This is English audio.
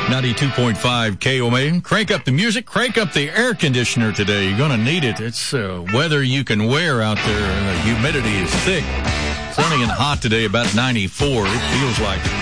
92.5 KOMA. Crank up the music, crank up the air conditioner today. You're going to need it. It's weather you can wear out there, and the humidity is thick. Sunny and hot today, about 94. It feels like